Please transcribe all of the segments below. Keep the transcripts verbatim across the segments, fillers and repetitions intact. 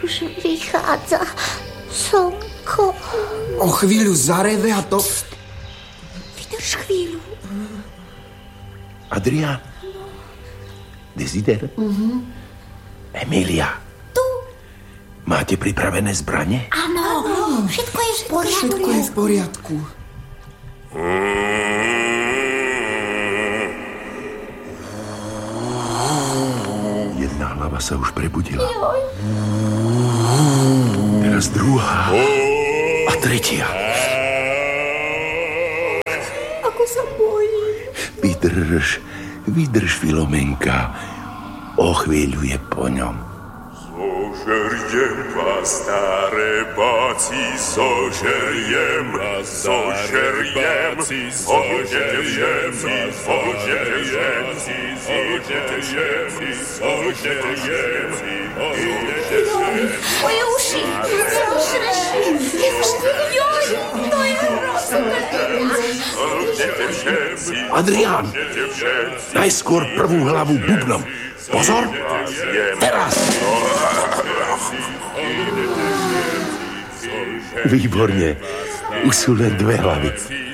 Už vychádza slnko. O chvíľu zareve a to... Vydrž chvíľu. Adrián? Desider? Uh-huh. Emília? Tu. Máte pripravené zbrane? Áno, všetko je v poriadku. Všetko je v poriadku. Jedna hlava sa už prebudila. Teraz druhá. A tretia. Ako sa bojím. Vydrž, vydrž, Filomenka. O chvíľu je po ňom. Zožerjem vás, staré báci, zožerjem, zožerjem, zožerjem, zožerjem, zožerjem, zožerjem, Moje uši. Joj, to je hrozné. Adrián, najskôr prvú hlavu bubnom. Pozor, teraz. Výborne, už sú len dve hlavy.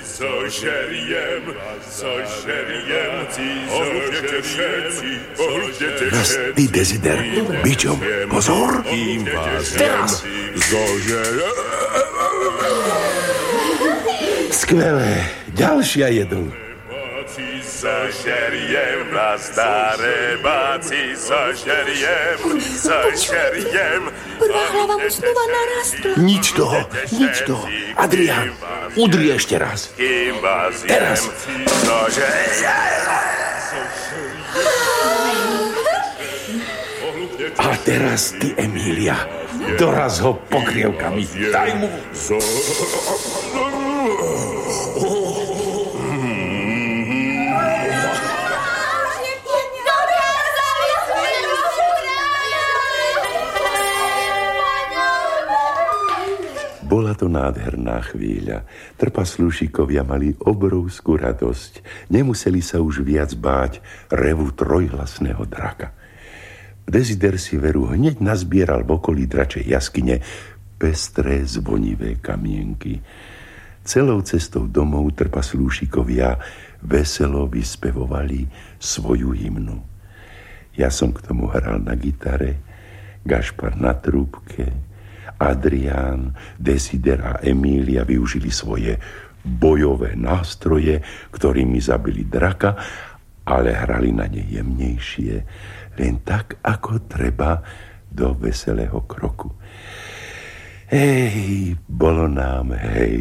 Raz ty, Desider, bičom, pozor, teraz. Skvelé, ďalšia jedol. Zožerjem vás, staré báci, zožerjem, zožerjem. Prvá hlava mu znova narastla. Nič toho, nič toho. Adrián, udri ešte raz. Kým vás Teraz. jem, zožerjem. A teraz ty, Emília, doraz ho pokrievkami. Daj mu. Bola to nádherná chvíľa. Trpaslúšikovia mali obrovskú radosť. Nemuseli sa už viac báť revu trojhlasného draka. Desider si veru hneď nazbieral v okolí dračej jaskyne pestré zvonivé kamienky. Celou cestou domov trpaslúšikovia veselo vyspevovali svoju hymnu. Ja som k tomu hral na gitare, Gašpar na trúbke, Adrián, Desider a Emília využili svoje bojové nástroje, ktorými zabili draka, ale hrali na ne jemnejšie, len tak, ako treba do veselého kroku. Hej, bolo nám hej.